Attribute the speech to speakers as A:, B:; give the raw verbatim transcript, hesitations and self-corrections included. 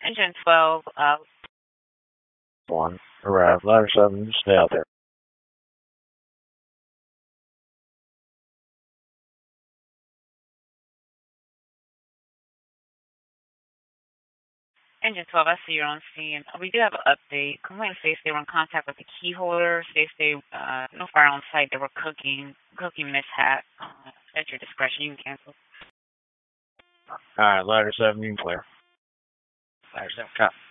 A: Engine twelve, uh,
B: One. Arrive. Ladder seven, just stay out there.
A: Engine twelve, I see you're on scene. We do have an update. Complaint states they were in contact with the key holder. States they, uh, no fire on site. They were cooking, cooking mishap. Uh, at your discretion, you can cancel.
B: Alright, ladder seven, you can clear.
C: Ladder seven, copy.